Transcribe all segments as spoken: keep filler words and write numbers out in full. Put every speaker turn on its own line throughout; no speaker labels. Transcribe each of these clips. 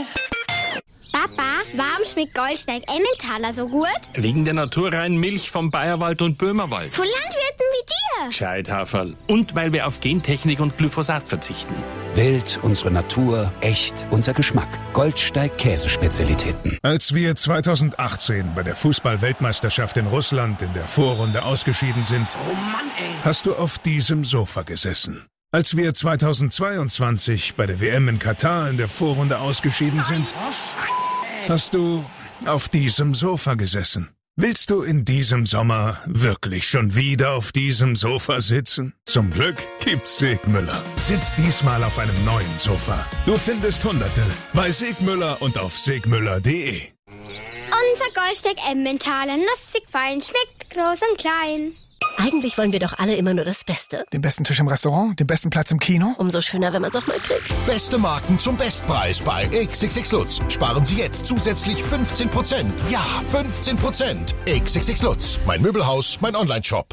Papa, warum schmeckt Goldsteig Emmentaler so gut?
Wegen der naturreinen Milch vom Bayerwald und Böhmerwald.
Von Landwirten wie dir.
Gescheithaferl. Und weil wir auf Gentechnik und Glyphosat verzichten.
Wild, unsere Natur, echt, unser Geschmack. Goldsteig Käsespezialitäten.
Als wir zweitausendachtzehn bei der Fußball-Weltmeisterschaft in Russland in der Vorrunde ausgeschieden sind,
Oh Mann, ey.
hast du auf diesem Sofa gesessen. Als wir zweitausendzweiundzwanzig bei der W M in Katar in der Vorrunde ausgeschieden sind, hast du auf diesem Sofa gesessen. Willst du in diesem Sommer wirklich schon wieder auf diesem Sofa sitzen? Zum Glück gibt's Segmüller. Sitz diesmal auf einem neuen Sofa. Du findest Hunderte bei Segmüller und auf segmüller punkt de.
Unser Goldsteig Emmentaler, nussig fein, schmeckt groß und klein.
Eigentlich wollen wir doch alle immer nur das Beste.
Den besten Tisch im Restaurant, den besten Platz im Kino.
Umso schöner, wenn man es auch mal kriegt.
Beste Marken zum Bestpreis bei X X X Lutz. Sparen Sie jetzt zusätzlich fünfzehn Prozent. Ja, fünfzehn Prozent. X X X Lutz. Mein Möbelhaus, mein Onlineshop.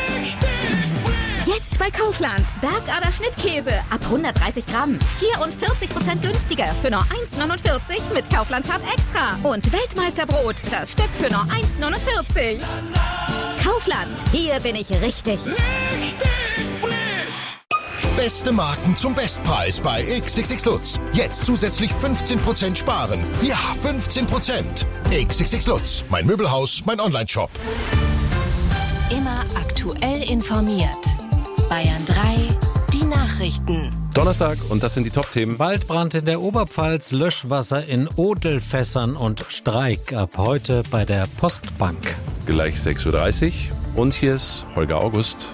Jetzt bei Kaufland. Bergader Schnittkäse ab hundertdreißig Gramm. vierundvierzig Prozent günstiger für nur eins neunundvierzig mit Kaufland-Card Extra. Und Weltmeisterbrot, das Stück für nur eins neunundvierzig. Kaufland, hier bin ich richtig.
Richtig frisch. Beste Marken zum Bestpreis bei X X X Lutz. Jetzt zusätzlich fünfzehn Prozent sparen. Ja, fünfzehn Prozent. X X X Lutz. Mein Möbelhaus, mein Onlineshop.
Immer aktuell informiert. Bayern drei, die Nachrichten.
Donnerstag und das sind die Top-Themen.
Waldbrand in der Oberpfalz, Löschwasser in Odelfässern und Streik ab heute bei der Postbank.
Gleich sechs Uhr dreißig und hier ist Holger August.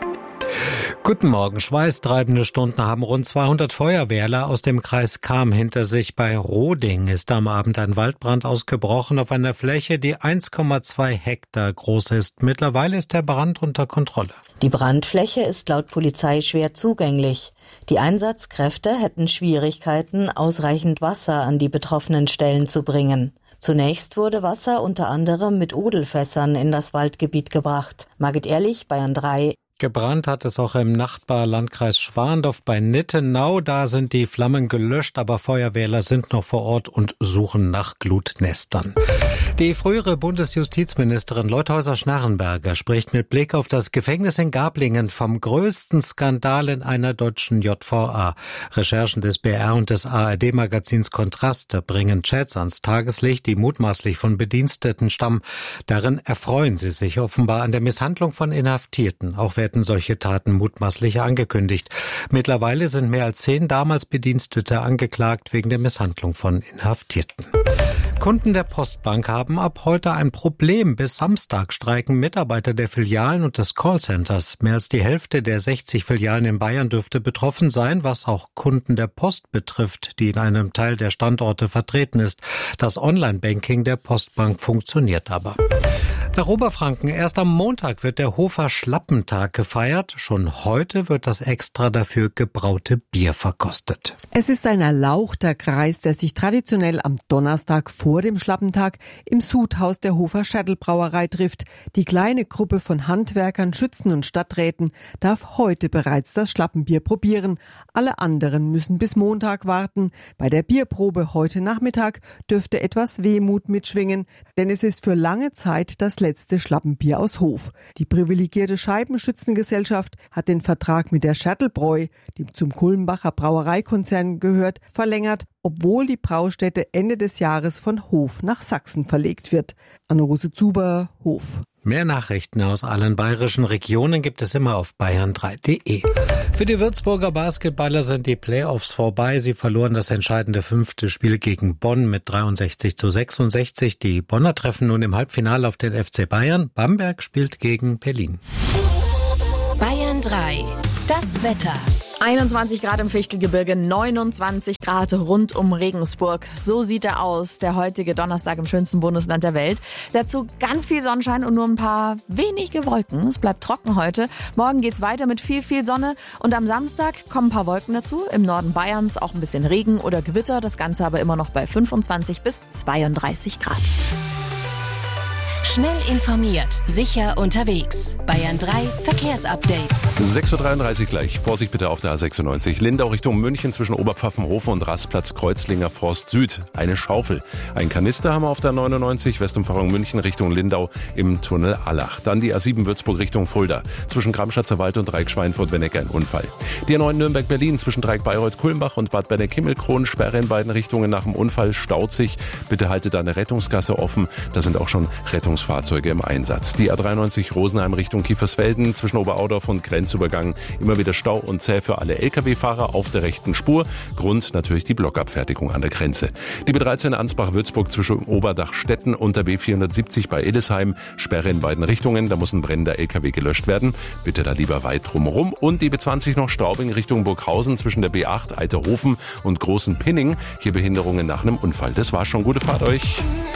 Guten Morgen. Schweißtreibende Stunden haben rund zweihundert Feuerwehrler aus dem Kreis Cham hinter sich. Bei Roding ist am Abend ein Waldbrand ausgebrochen auf einer Fläche, die eins Komma zwei Hektar groß ist. Mittlerweile ist der Brand unter Kontrolle.
Die Brandfläche ist laut Polizei schwer zugänglich. Die Einsatzkräfte hätten Schwierigkeiten, ausreichend Wasser an die betroffenen Stellen zu bringen. Zunächst wurde Wasser unter anderem mit Odelfässern in das Waldgebiet gebracht. Margit Ehrlich, Bayern drei.
Gebrannt hat es auch im Nachbarlandkreis Schwandorf bei Nittenau. Da sind die Flammen gelöscht, aber Feuerwehrler sind noch vor Ort und suchen nach Glutnestern. Die frühere Bundesjustizministerin Leuthäuser-Schnarrenberger spricht mit Blick auf das Gefängnis in Gablingen vom größten Skandal in einer deutschen J V A. Recherchen des B R und des A R D-Magazins Kontraste bringen Chats ans Tageslicht, die mutmaßlich von Bediensteten stammen. Darin erfreuen sie sich offenbar an der Misshandlung von Inhaftierten. Auch werden solche Taten mutmaßlich angekündigt. Mittlerweile sind mehr als zehn damals Bedienstete angeklagt wegen der Misshandlung von Inhaftierten. Kunden der Postbank haben ab heute ein Problem. Bis Samstag streiken Mitarbeiter der Filialen und des Callcenters. Mehr als die Hälfte der sechzig Filialen in Bayern dürfte betroffen sein, was auch Kunden der Post betrifft, die in einem Teil der Standorte vertreten ist. Das Online-Banking der Postbank funktioniert aber. Nach Oberfranken, erst am Montag wird der Hofer Schlappentag gefeiert. Schon heute wird das extra dafür gebraute Bier verkostet.
Es ist ein erlauchter Kreis, der sich traditionell am Donnerstag vor dem Schlappentag im Sudhaus der Hofer Schädelbrauerei trifft. Die kleine Gruppe von Handwerkern, Schützen und Stadträten darf heute bereits das Schlappenbier probieren. Alle anderen müssen bis Montag warten. Bei der Bierprobe heute Nachmittag dürfte etwas Wehmut mitschwingen, denn es ist für lange Zeit das letzte Schlappenbier aus Hof. Die privilegierte Scheibenschützengesellschaft hat den Vertrag mit der Schädelbräu, die zum Kulmbacher Brauereikonzern gehört, verlängert, obwohl die Braustätte Ende des Jahres von Hof nach Sachsen verlegt wird. Anne-Rose Zuber, Hof.
Mehr Nachrichten aus allen bayerischen Regionen gibt es immer auf bayern drei punkt de. Für die Würzburger Basketballer sind die Playoffs vorbei. Sie verloren das entscheidende fünfte Spiel gegen Bonn mit dreiundsechzig zu sechsundsechzig. Die Bonner treffen nun im Halbfinale auf den F C Bayern. Bamberg spielt gegen Berlin.
Bayern drei. Das Wetter.
einundzwanzig Grad im Fichtelgebirge, neunundzwanzig Grad rund um Regensburg. So sieht er aus, der heutige Donnerstag im schönsten Bundesland der Welt. Dazu ganz viel Sonnenschein und nur ein paar wenige Wolken. Es bleibt trocken heute. Morgen geht's weiter mit viel, viel Sonne. Und am Samstag kommen ein paar Wolken dazu. Im Norden Bayerns auch ein bisschen Regen oder Gewitter. Das Ganze aber immer noch bei fünfundzwanzig bis zweiunddreißig Grad.
Schnell informiert, sicher unterwegs. Bayern drei Verkehrsupdate.
sechs Uhr dreiunddreißig gleich. Vorsicht bitte auf der A sechsundneunzig. Lindau Richtung München zwischen Oberpfaffenhofen und Rastplatz Kreuzlinger Forst Süd. Eine Schaufel. Ein Kanister haben wir auf der neunundneunzig. Westumfahrung München Richtung Lindau im Tunnel Allach. Dann die A sieben Würzburg Richtung Fulda. Zwischen Gramschatzer Wald und Dreieck-Schweinfurt-Benneck ein Unfall. Die A neun Nürnberg-Berlin zwischen Dreieck-Bayreuth-Kulmbach und Bad Benneck-Himmelkron. Sperre in beiden Richtungen nach dem Unfall. Staut sich. Bitte haltet da eine Rettungsgasse offen. Da sind auch schon Rettungsfahrzeuge im Einsatz. Die A dreiundneunzig Rosenheim Richtung Kiefersfelden zwischen Oberaudorf und Grenzübergang. Immer wieder Stau und zäh für alle L K W-Fahrer auf der rechten Spur. Grund natürlich die Blockabfertigung an der Grenze. Die B dreizehn Ansbach-Würzburg zwischen Oberdachstetten und der B vierhundertsiebzig bei Illesheim. Sperre in beiden Richtungen. Da muss ein brennender L K W gelöscht werden. Bitte da lieber weit drumherum. Und die B zwanzig noch Straubing Richtung Burghausen zwischen der B acht Eiterhofen und Großen Pinning. Hier Behinderungen nach einem Unfall. Das war schon. Gute Fahrt euch.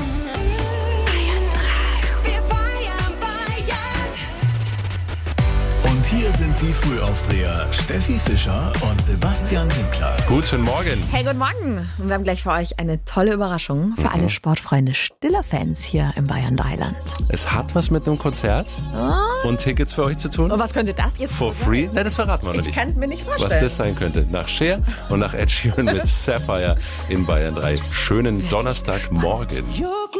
Und hier sind die Frühaufdreher Steffi Fischer und Sebastian Winkler.
Guten Morgen.
Hey, guten Morgen. Und wir haben gleich für euch eine tolle Überraschung für mhm. alle Sportfreunde stiller Fans hier im Bayern Dreiland.
Es hat was mit einem Konzert oh. und Tickets für euch zu tun.
Und was könnte das jetzt
For free? Na, das verraten wir noch nicht.
Ich kann es mir nicht vorstellen.
Was das sein könnte. Nach Cher und nach Ed Sheeran mit Sapphire in Bayern drei. Schönen Donnerstagmorgen.